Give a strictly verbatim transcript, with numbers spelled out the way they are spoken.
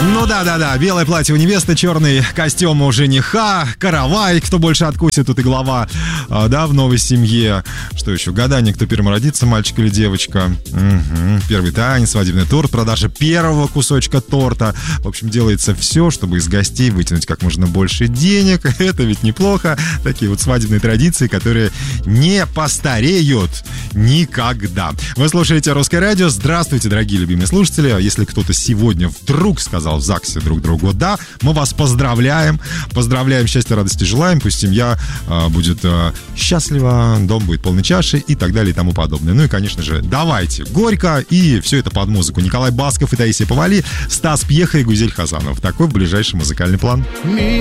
Ну да-да-да, белое платье у невесты, черный костюм у жениха, каравай, кто больше откусит, тут и глава, а, да, в новой семье. Что еще? Гадание, кто первым родится, мальчик или девочка. Угу. Первый танец, свадебный торт, продажа первого кусочка торта. В общем, делается все, чтобы из гостей вытянуть как можно больше денег. Это ведь неплохо. Такие вот свадебные традиции, которые не постареют никогда. Вы слушаете «Русское радио». Здравствуйте, дорогие любимые слушатели. Если кто-то сегодня вдруг сказал в ЗАГСе друг другу «да», мы вас поздравляем. Поздравляем, счастья, радости желаем. Пусть семья э, будет э, счастлива, дом будет полной чашей и так далее и тому подобное. Ну и, конечно же, давайте горько, и все это под музыку. Николай Басков и Таисия Повали, Стас Пьеха и Гузель Хасанов. Такой ближайший музыкальный план.